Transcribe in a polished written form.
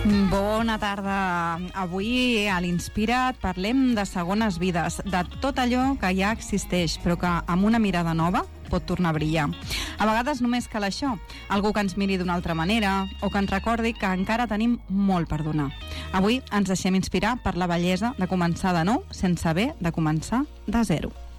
Bona tarda. Avui a l'Inspira't parlem de segones vides, de tot allò que ja existeix, però que amb una mirada nova pot tornar a brillar. A vegades només cal això, algú que ens miri d'una altra manera o que ens recordi que encara tenim molt per donar. Avui ens deixem inspirar per la bellesa de començar de nou sense haver de començar de zero.